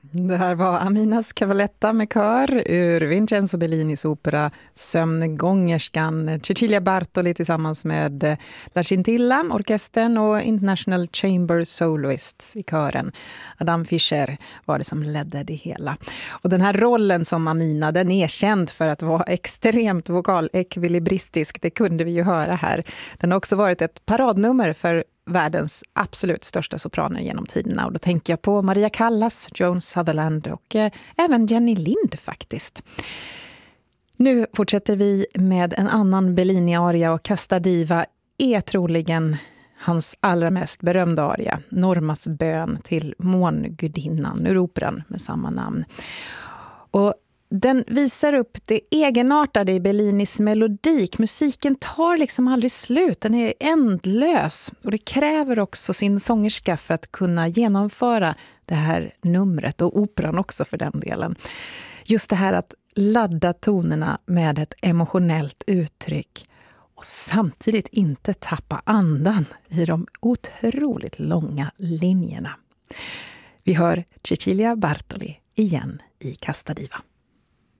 Det här var Aminas Cavaletta med kör ur Vincenzo Bellinis opera Sömngångerskan. Cecilia Bartoli tillsammans med La Scintilla, orkestern och International Chamber Soloists i kören. Adam Fischer var det som ledde det hela. Och den här rollen som Amina, den är känd för att vara extremt vokalekvilibristisk. Det kunde vi ju höra här. Den har också varit ett paradnummer för världens absolut största sopraner genom tiderna. Och då tänker jag på Maria Callas, Joan Sutherland och även Jenny Lind faktiskt. Nu fortsätter vi med en annan Bellini-aria och Casta Diva är troligen hans allra mest berömda aria, Normas bön till mångudinnan ur operan med samma namn. Och den visar upp det egenartade i Bellinis melodik. Musiken tar liksom aldrig slut, den är ändlös. Och det kräver också sin sångerska för att kunna genomföra det här numret, och operan också för den delen. Just det här att ladda tonerna med ett emotionellt uttryck och samtidigt inte tappa andan i de otroligt långa linjerna. Vi hör Cecilia Bartoli igen i Casta Diva.